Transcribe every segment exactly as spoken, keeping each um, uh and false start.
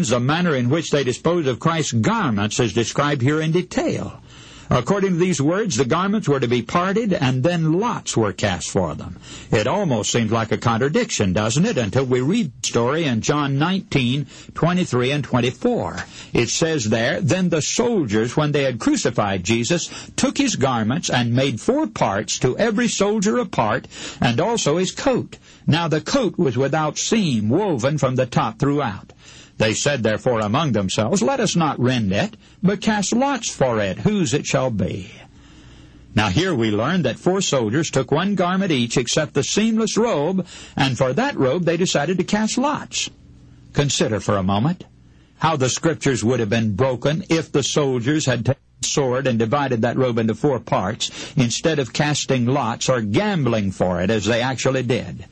the manner in which they disposed of Christ's garments is described here in detail. According to these words, the garments were to be parted, and then lots were cast for them. It almost seems like a contradiction, doesn't it, until we read the story in John nineteen, twenty-three and twenty-four. It says there, "Then the soldiers, when they had crucified Jesus, took his garments and made four parts, to every soldier a part, and also his coat. Now the coat was without seam, woven from the top throughout. They said therefore among themselves, Let us not rend it, but cast lots for it, whose it shall be." Now here we learn that four soldiers took one garment each except the seamless robe, and for that robe they decided to cast lots. Consider for a moment how the Scriptures would have been broken if the soldiers had taken a sword and divided that robe into four parts, instead of casting lots or gambling for it as they actually did.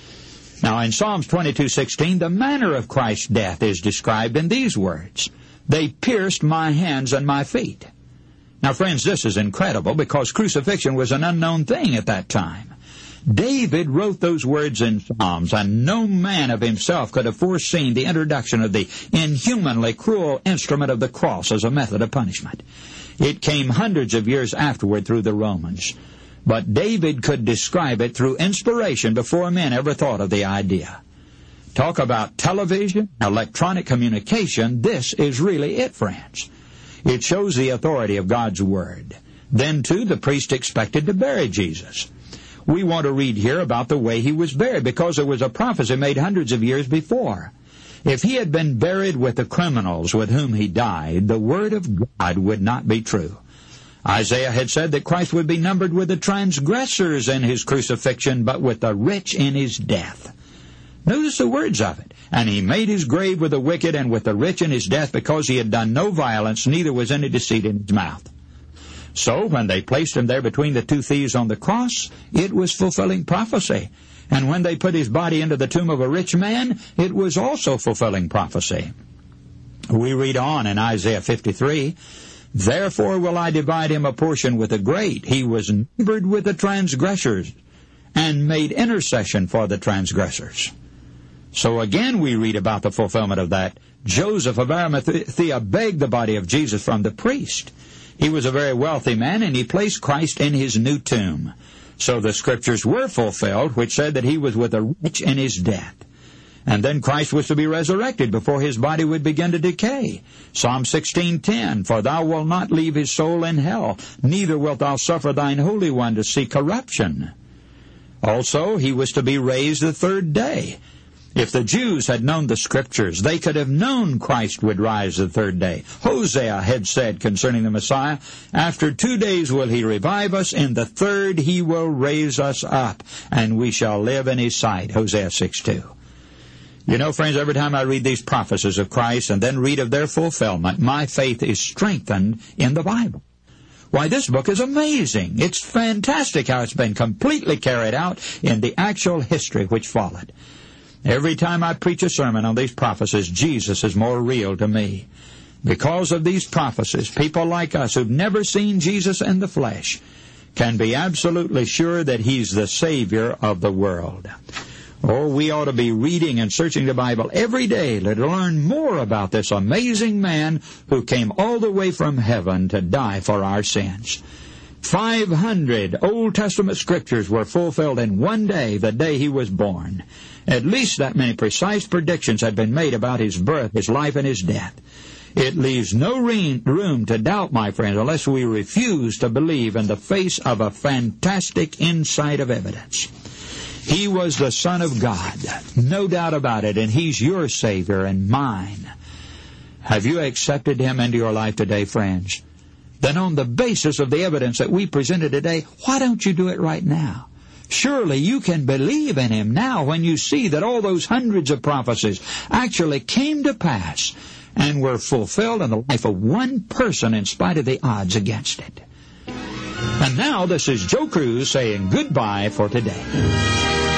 Now, in Psalms twenty-two sixteen, the manner of Christ's death is described in these words, "They pierced my hands and my feet." Now, friends, this is incredible because crucifixion was an unknown thing at that time. David wrote those words in Psalms, and no man of himself could have foreseen the introduction of the inhumanly cruel instrument of the cross as a method of punishment. It came hundreds of years afterward through the Romans. But David could describe it through inspiration before men ever thought of the idea. Talk about television, electronic communication, this is really it, friends. It shows the authority of God's Word. Then, too, the priest expected to bury Jesus. We want to read here about the way he was buried, because it was a prophecy made hundreds of years before. If he had been buried with the criminals with whom he died, the Word of God would not be true. Isaiah had said that Christ would be numbered with the transgressors in his crucifixion, but with the rich in his death. Notice the words of it. "And he made his grave with the wicked and with the rich in his death, because he had done no violence, neither was any deceit in his mouth." So when they placed him there between the two thieves on the cross, it was fulfilling prophecy. And when they put his body into the tomb of a rich man, it was also fulfilling prophecy. We read on in Isaiah fifty-three, "Therefore will I divide him a portion with the great. He was numbered with the transgressors, and made intercession for the transgressors." So again we read about the fulfillment of that. Joseph of Arimathea begged the body of Jesus from the priest. He was a very wealthy man, and he placed Christ in his new tomb. So the Scriptures were fulfilled, which said that he was with the rich in his death. And then Christ was to be resurrected before his body would begin to decay. Psalm sixteen ten, "For thou wilt not leave his soul in hell, neither wilt thou suffer thine Holy One to see corruption." Also, he was to be raised the third day. If the Jews had known the Scriptures, they could have known Christ would rise the third day. Hosea had said concerning the Messiah, "After two days will he revive us, in the third he will raise us up, and we shall live in his sight." Hosea six two. You know, friends, every time I read these prophecies of Christ and then read of their fulfillment, my faith is strengthened in the Bible. Why, this book is amazing. It's fantastic how it's been completely carried out in the actual history which followed. Every time I preach a sermon on these prophecies, Jesus is more real to me. Because of these prophecies, people like us who've never seen Jesus in the flesh can be absolutely sure that he's the Savior of the world. Oh, we ought to be reading and searching the Bible every day to learn more about this amazing man who came all the way from heaven to die for our sins. Five hundred Old Testament Scriptures were fulfilled in one day, the day he was born. At least that many precise predictions had been made about his birth, his life, and his death. It leaves no room to doubt, my friends, unless we refuse to believe in the face of a fantastic insight of evidence. He was the Son of God, no doubt about it, and he's your Savior and mine. Have you accepted him into your life today, friends? Then on the basis of the evidence that we presented today, why don't you do it right now? Surely you can believe in him now when you see that all those hundreds of prophecies actually came to pass and were fulfilled in the life of one person in spite of the odds against it. And now this is Joe Cruz saying goodbye for today.